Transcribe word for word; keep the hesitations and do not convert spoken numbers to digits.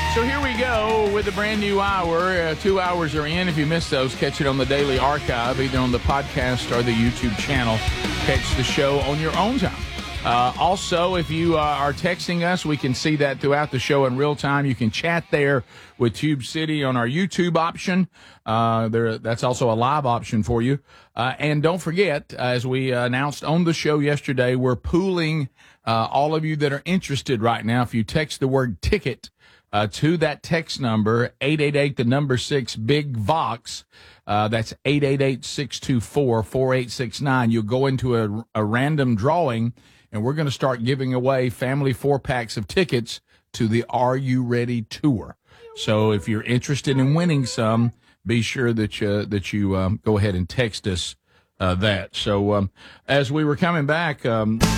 So here we go with a brand new hour. Uh, two hours are in. If you missed those, catch it on the Daily Archive, either on the podcast or the YouTube channel. Catch the show on your own time. Uh, also, if you uh, are texting us, we can see that throughout the show in real time. You can chat there with Tube City on our YouTube option. Uh, there, that's also a live option for you. Uh, and don't forget, as we uh, announced on the show yesterday, we're pooling uh, all of you that are interested right now. If you text the word ticket uh, to that text number, eight eight eight, the number six, Big Vox, uh, that's eight eight eight, six two four, four eight six nine. You'll go into a, a random drawing, and we're going to start giving away family four-packs of tickets to the Are You Ready tour. So if you're interested in winning some, be sure that you, that you um, go ahead and text us uh, that. So um, as we were coming back, um,